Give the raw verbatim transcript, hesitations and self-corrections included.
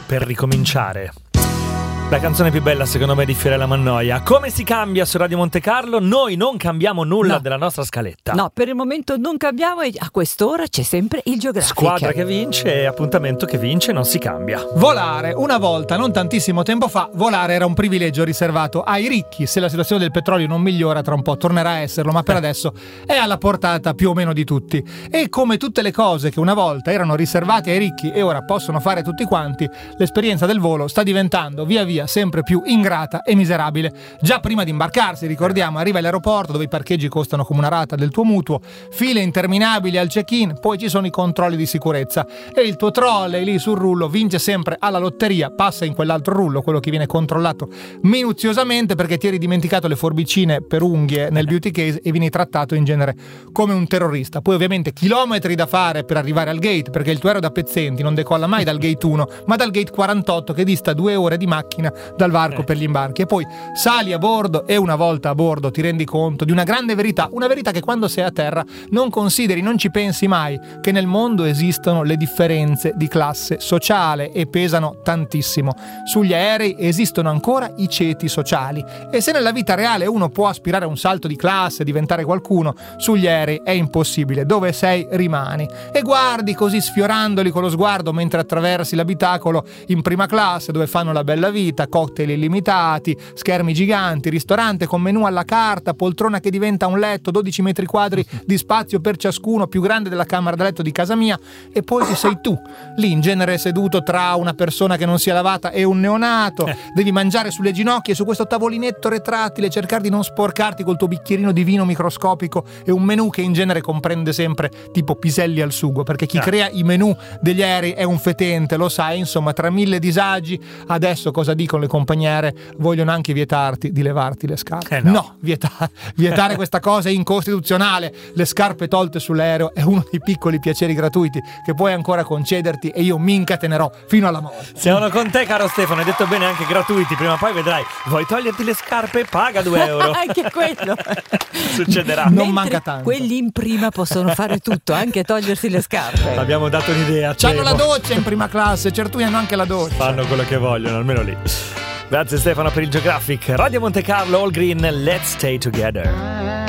per ricominciare. La canzone più bella secondo me di Fiorella Mannoia. Come si cambia su Radio Monte Carlo? Noi non cambiamo nulla no. della nostra scaletta. No, per il momento non cambiamo e a quest'ora c'è sempre il Geographic. Squadra che vince e appuntamento che vince, non si cambia. Volare. Una volta, non tantissimo tempo fa, volare era un privilegio riservato ai ricchi. Se la situazione del petrolio non migliora, tra un po' tornerà a esserlo, ma per adesso è alla portata più o meno di tutti. E come tutte le cose che una volta erano riservate ai ricchi e ora possono fare tutti quanti, l'esperienza del volo sta diventando via via sempre più ingrata e miserabile. Già prima di imbarcarsi, ricordiamo, arriva all'aeroporto dove i parcheggi costano come una rata del tuo mutuo, file interminabili al check-in, poi ci sono i controlli di sicurezza e il tuo trolley lì sul rullo vince sempre alla lotteria, passa in quell'altro rullo, quello che viene controllato minuziosamente perché ti eri dimenticato le forbicine per unghie nel beauty case e vieni trattato in genere come un terrorista. Poi ovviamente chilometri da fare per arrivare al gate, perché il tuo aereo da pezzenti non decolla mai dal gate uno ma dal gate quarantotto che dista due ore di macchina dal varco per gli imbarchi, e poi sali a bordo e una volta a bordo ti rendi conto di una grande verità, una verità che quando sei a terra non consideri, non ci pensi mai, che nel mondo esistono le differenze di classe sociale e pesano tantissimo. Sugli aerei esistono ancora i ceti sociali e se nella vita reale uno può aspirare a un salto di classe, diventare qualcuno, sugli aerei è impossibile, dove sei rimani e guardi così sfiorandoli con lo sguardo mentre attraversi l'abitacolo in prima classe dove fanno la bella vita, cocktail illimitati, schermi giganti, ristorante con menù alla carta, poltrona che diventa un letto, dodici metri quadri di spazio per ciascuno, più grande della camera da letto di casa mia, e poi ci sei tu, lì in genere seduto tra una persona che non si è lavata e un neonato, devi mangiare sulle ginocchia e su questo tavolinetto retrattile cercare di non sporcarti col tuo bicchierino di vino microscopico e un menù che in genere comprende sempre tipo piselli al sugo, perché chi crea i menù degli aerei è un fetente, lo sai, insomma, tra mille disagi. Adesso cosa dicono le compagniere? Vogliono anche vietarti di levarti le scarpe. Eh no, no vieta- vietare questa cosa è incostituzionale. Le scarpe tolte sull'aereo è uno dei piccoli piaceri gratuiti che puoi ancora concederti e io mi incatenerò fino alla morte. Sono con te, caro Stefano, hai detto bene, anche gratuiti, prima o poi vedrai. Vuoi toglierti le scarpe? Paga due euro. Anche quello succederà. Mentre non manca tanto. Quelli in prima possono fare tutto, anche togliersi le scarpe. Abbiamo dato un'idea. C'hanno la doccia in prima classe, certo hanno anche la doccia. Fanno quello che vogliono, almeno lì. Grazie Stefano per il Geographic. Radio Monte Carlo, All Green, Let's Stay Together.